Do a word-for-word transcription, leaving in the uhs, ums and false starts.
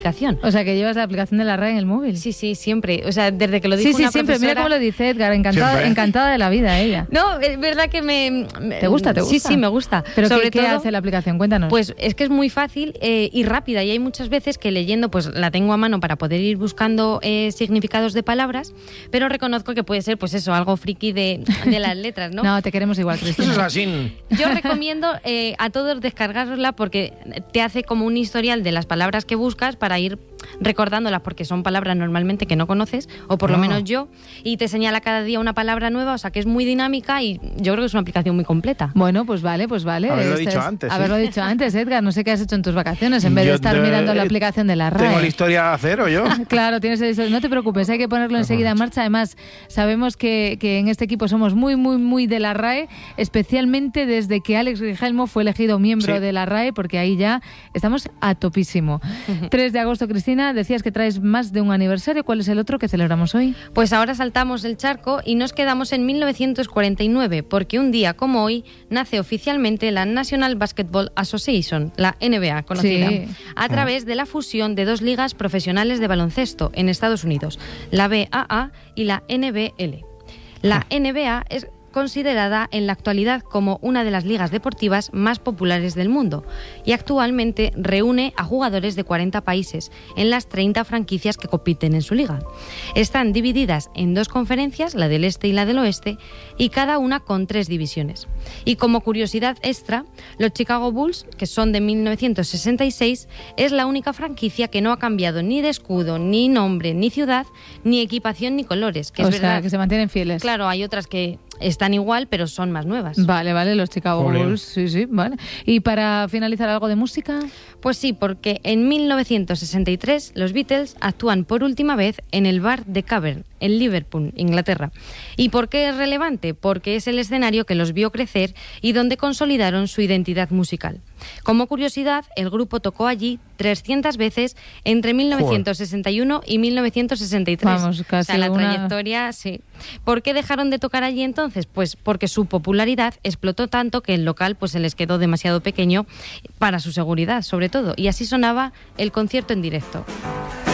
O sea, que llevas la aplicación de la R A E en el móvil. Sí, sí, siempre. O sea, desde que lo dijo sí, sí, una siempre. profesora... Mira cómo lo dice Edgar, encantada, encantada de la vida ella. No, es verdad que me... ¿Te gusta, te gusta? Sí, sí, me gusta. ¿Pero Sobre qué, qué todo, hace la aplicación? Cuéntanos. Pues es que es muy fácil eh, y rápida, y hay muchas veces que leyendo, pues la tengo a mano para poder ir buscando eh, significados de palabras, pero reconozco que puede ser, pues eso, algo friki de, de las letras, ¿no? No, te queremos igual, Cristina. Eso es así. Yo recomiendo eh, a todos descargarosla porque te hace como un historial de las palabras que buscas para ir recordándolas, porque son palabras normalmente que no conoces, o por lo No. menos yo, y te señala cada día una palabra nueva, o sea que es muy dinámica y yo creo que es una aplicación muy completa. Bueno, pues vale, pues vale. Haberlo Este dicho es- antes, sí. Haberlo dicho antes, Edgar. No sé qué has hecho en tus vacaciones, en vez de Yo estar te- mirando la aplicación de la R A E. Tengo la historia a cero yo. Claro, tienes el historial. No te preocupes, hay que ponerlo enseguida en marcha. Además, sabemos que, que en este equipo somos muy, muy, muy de la R A E, especialmente desde que Alex Rigelmo fue elegido miembro Sí. de la R A E, porque ahí ya estamos a topísimo. tres de agosto, Cristina, decías que traes más de un aniversario. ¿Cuál es el otro que celebramos hoy? Pues ahora saltamos el charco y nos quedamos en mil novecientos cuarenta y nueve, porque un día como hoy nace oficialmente la National Basketball Association, la N B A conocida, Sí. a través de la fusión de dos ligas profesionales de baloncesto en Estados Unidos, la B A A y la N B L. La N B A es considerada en la actualidad como una de las ligas deportivas más populares del mundo y actualmente reúne a jugadores de cuarenta países en las treinta franquicias que compiten en su liga. Están divididas en dos conferencias, la del este y la del oeste, y cada una con tres divisiones. Y como curiosidad extra, los Chicago Bulls, que son de mil novecientos sesenta y seis, es la única franquicia que no ha cambiado ni de escudo, ni nombre, ni ciudad, ni equipación, ni colores. Que o es sea, verdad. que se mantienen fieles. Claro, hay otras que están igual, pero son más nuevas. Vale, vale, los Chicago Jolín. Bulls, sí, sí, vale. Y para finalizar, ¿algo de música? Pues sí, porque en mil novecientos sesenta y tres los Beatles actúan por última vez en el bar The Cavern, en Liverpool, Inglaterra. ¿Y por qué es relevante? Porque es el escenario que los vio crecer y donde consolidaron su identidad musical. Como curiosidad, el grupo tocó allí trescientas veces entre mil novecientos sesenta y uno y mil novecientos sesenta y tres. Vamos, casi o sea, la una- trayectoria, sí. ¿Por qué dejaron de tocar allí entonces? Pues porque su popularidad explotó tanto que el local pues se les quedó demasiado pequeño para su seguridad, sobre todo. Y así sonaba el concierto en directo.